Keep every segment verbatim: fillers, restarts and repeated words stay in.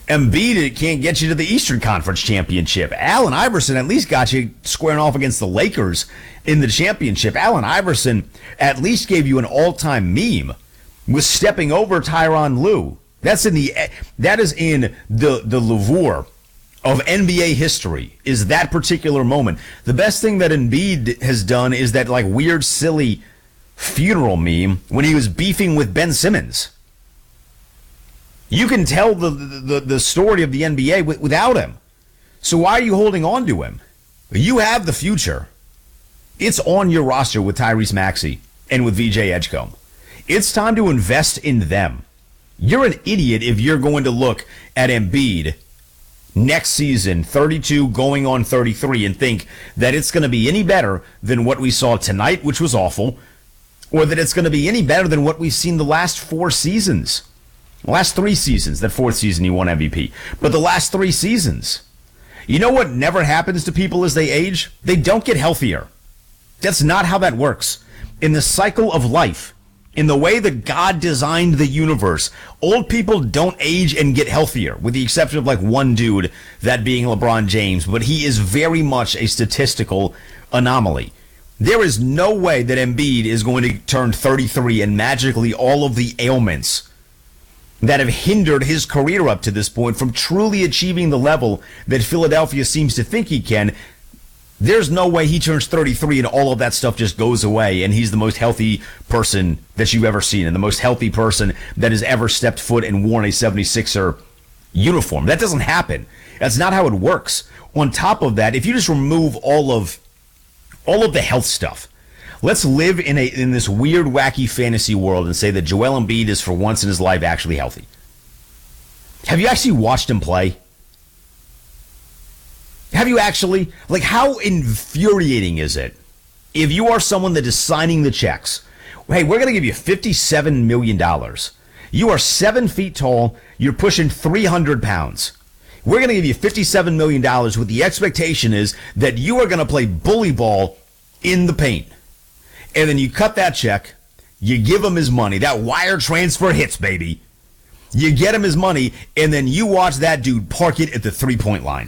Embiid can't get you to the Eastern Conference Championship. Allen Iverson at least got you squaring off against the Lakers in the championship. Allen Iverson at least gave you an all-time meme with stepping over Tyronn Lue. That's in the that is in the the Lavore of N B A history, is that particular moment. The best thing that Embiid has done is that like weird, silly funeral meme when he was beefing with Ben Simmons. You can tell the the, the story of the N B A without him. So why are you holding on to him? You have the future. It's on your roster with Tyrese Maxey and with V J Edgecombe. It's time to invest in them. You're an idiot if you're going to look at Embiid next season, thirty-two going on thirty-three, and think that it's going to be any better than what we saw tonight, which was awful, or that it's going to be any better than what we've seen the last four seasons. Last three seasons. That fourth season, he won M V P. But the last three seasons. You know what never happens to people as they age? They don't get healthier. That's not how that works. In the cycle of life, in the way that God designed the universe, old people don't age and get healthier, with the exception of like one dude, that being LeBron James. But he is very much a statistical anomaly. There is no way that Embiid is going to turn thirty-three and magically all of the ailments that have hindered his career up to this point from truly achieving the level that Philadelphia seems to think he can. There's no way he turns thirty-three and all of that stuff just goes away and he's the most healthy person that you've ever seen and the most healthy person that has ever stepped foot and worn a seventy-sixer uniform. That doesn't happen. That's not how it works. On top of that, if you just remove all of all of the health stuff, let's live in a in this weird, wacky fantasy world and say that Joel Embiid is for once in his life actually healthy. Have you actually watched him play? Have you actually? Like, how infuriating is it if you are someone that is signing the checks? Hey, we're going to give you fifty-seven million dollars. You are seven feet tall. You're pushing three hundred pounds. We're going to give you fifty-seven million dollars with the expectation is that you are going to play bully ball in the paint. And then you cut that check. You give him his money. That wire transfer hits, baby. You get him his money, and then you watch that dude park it at the three-point line.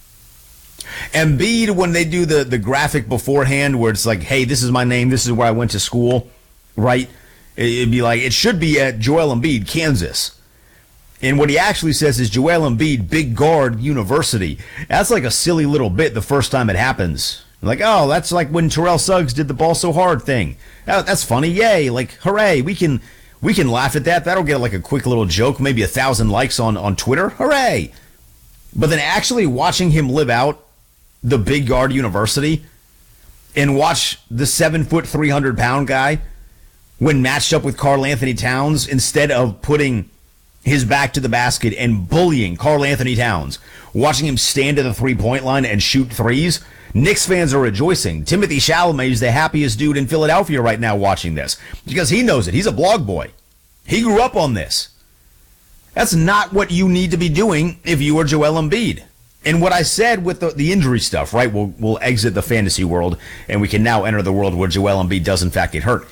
Embiid, when they do the, the graphic beforehand where it's like, hey, this is my name, this is where I went to school, right? It'd be like, it should be at Joel Embiid, Kansas. And what he actually says is Joel Embiid, Big Guard University. That's like a silly little bit the first time it happens. Like, oh, that's like when Terrell Suggs did the ball so hard thing. Oh, that's funny. Yay. Like, hooray. We can we can laugh at that. That'll get like a quick little joke, maybe a thousand likes on, on Twitter. Hooray. But then actually watching him live out the Big Guard University and watch the seven foot, three hundred pound guy when matched up with Karl Anthony Towns, instead of putting his back to the basket and bullying Karl Anthony Towns, watching him stand at the three-point line and shoot threes, Knicks fans are rejoicing. Timothy Chalamet is the happiest dude in Philadelphia right now watching this because he knows it. He's a blog boy. He grew up on this. That's not what you need to be doing if you are Joel Embiid. And what I said with the, the injury stuff, right, we'll, we'll exit the fantasy world, and we can now enter the world where Joel Embiid does, in fact, get hurt.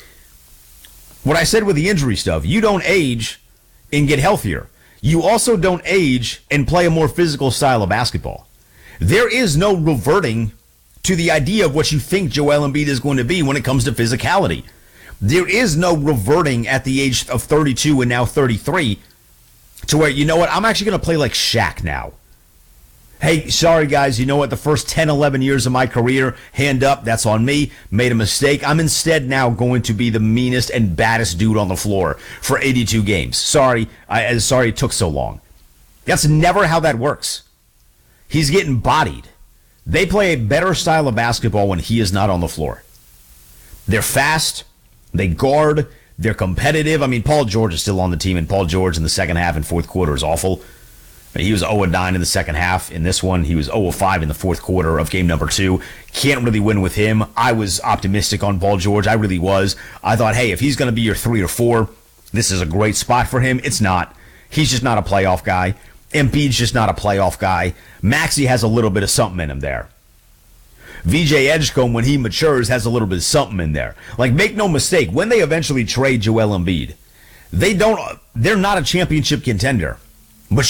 What I said with the injury stuff, you don't age and get healthier. You also don't age and play a more physical style of basketball. There is no reverting to the idea of what you think Joel Embiid is going to be when it comes to physicality. There is no reverting at the age of thirty-two and now thirty-three to where, you know what, I'm actually going to play like Shaq now. Hey, sorry, guys, you know what? The first ten, eleven years of my career, hand up, that's on me. Made a mistake. I'm instead now going to be the meanest and baddest dude on the floor for eighty-two games. Sorry, I sorry it took so long. That's never how that works. He's getting bodied. They play a better style of basketball when he is not on the floor. They're fast. They guard. They're competitive. I mean, Paul George is still on the team, and Paul George in the second half and fourth quarter is awful. He was oh and nine in the second half. In this one, he was oh and five in the fourth quarter of game number two. Can't really win with him. I was optimistic on Paul George. I really was. I thought, hey, if he's going to be your three or four, this is a great spot for him. It's not. He's just not a playoff guy. Embiid's just not a playoff guy. Maxey has a little bit of something in him there. V J Edgecombe, when he matures, has a little bit of something in there. Like, make no mistake, when they eventually trade Joel Embiid, they don't, they're not a championship contender.